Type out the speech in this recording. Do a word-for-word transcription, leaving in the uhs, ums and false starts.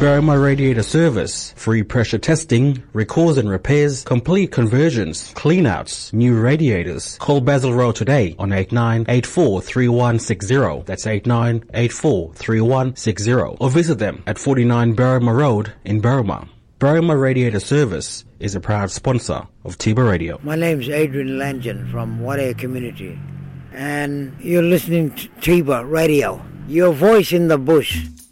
Berrima Radiator Service. Free pressure testing, recalls and repairs, complete conversions, cleanouts, new radiators. Call Basil Road today on eight nine eight four three one six zero. That's eight nine eight four three one six zero. Or visit them at forty-nine Berrima Road in Berrima. Berrima Radiator Service is a proud sponsor of Tiba Radio. My name is Adrian Langen from Wadaya Community, and you're listening to Tiba Radio, your voice in the bush.